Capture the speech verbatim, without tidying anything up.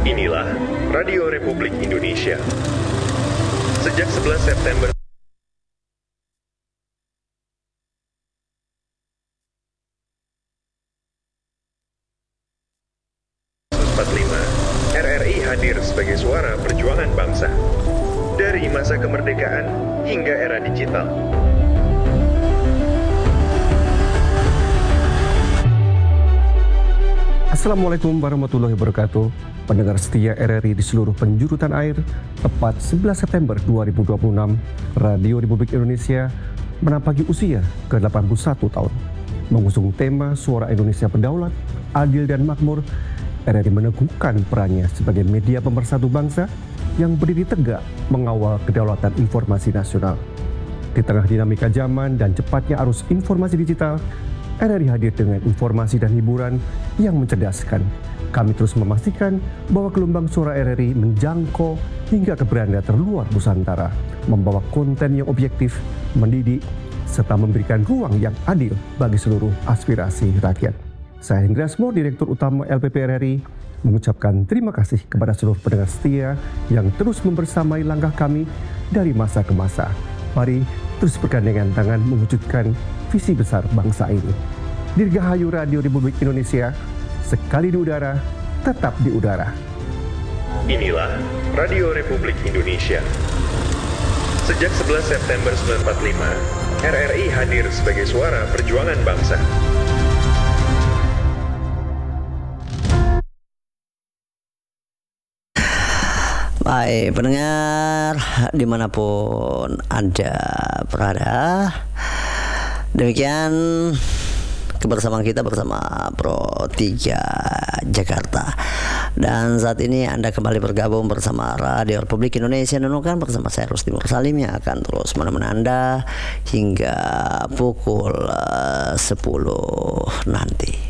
Inilah Radio Republik Indonesia. Sejak sebelas September empat puluh lima, R R I hadir sebagai suara perjuangan bangsa. Dari masa kemerdekaan hingga era digital. Assalamualaikum warahmatullahi wabarakatuh. Pendengar setia R R I di seluruh penjuru tanah air, tepat sebelas September dua ribu dua puluh enam, Radio Republik Indonesia menampaki usia ke delapan puluh satu tahun. Mengusung tema Suara Indonesia Berdaulat, Adil dan Makmur, R R I meneguhkan perannya sebagai media pemersatu bangsa yang berdiri tegak mengawal kedaulatan informasi nasional. Di tengah dinamika zaman dan cepatnya arus informasi digital, R R I hadir dengan informasi dan hiburan yang mencerdaskan. Kami terus memastikan bahwa gelombang suara R R I menjangkau hingga ke beranda terluar Nusantara, membawa konten yang objektif, mendidik, serta memberikan ruang yang adil bagi seluruh aspirasi rakyat. Saya Hendra Asmo, Direktur Utama L P P R R I, mengucapkan terima kasih kepada seluruh pendengar setia yang terus membersamai langkah kami dari masa ke masa. Mari terus bergandengan tangan mewujudkan visi besar bangsa ini. Dirgahayu Radio Republik Indonesia, sekali di udara, tetap di udara. Inilah Radio Republik Indonesia. Sejak sebelas September seribu sembilan ratus empat puluh lima, R R I hadir sebagai suara perjuangan bangsa. Baik, pendengar dimanapun Anda berada, demikian kebersamaan kita bersama Pro tiga Jakarta. Dan saat ini Anda kembali bergabung bersama Radio Republik Indonesia Nunukan bersama saya Rusdi Mursalim yang akan terus menemani Anda hingga pukul uh, sepuluh nanti.